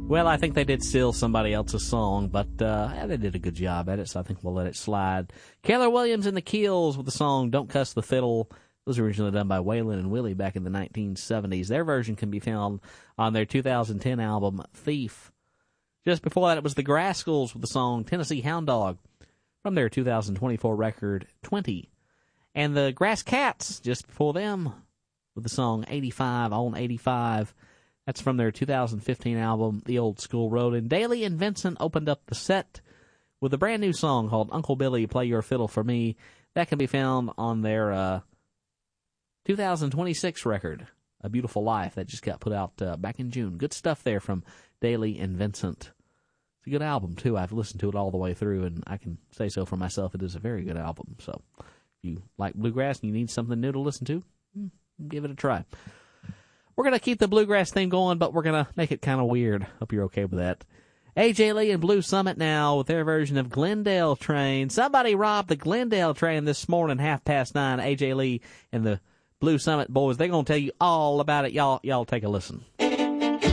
Well, I think they did steal somebody else's song, but they did a good job at it, so I think we'll let it slide. Keller Williams and the Keels with the song Don't Cuss the Fiddle. It was originally done by Waylon and Willie back in the 1970s. Their version can be found on their 2010 album, Thief. Just before that, it was the Grascals with the song Tennessee Hound Dog from their 2024 record, 20. And the Grass Cats, just before them, with the song 85 on 85. That's from their 2015 album, The Old School Road. And Daly and Vincent opened up the set with a brand new song called Uncle Billy, Play Your Fiddle for Me. That can be found on their 2026 record, A Beautiful Life, that just got put out back in June. Good stuff there from Daly and Vincent. It's a good album, too. I've listened to it all the way through, and I can say so for myself. It is a very good album. So if you like bluegrass and you need something new to listen to, give it a try. We're going to keep the bluegrass theme going, but we're going to make it kind of weird. Hope you're okay with that. A.J. Lee and Blue Summit now with their version of Glendale Train. Somebody robbed the Glendale Train this morning, 9:30. A.J. Lee and the Blue Summit boys, they're going to tell you all about it. Y'all take a listen.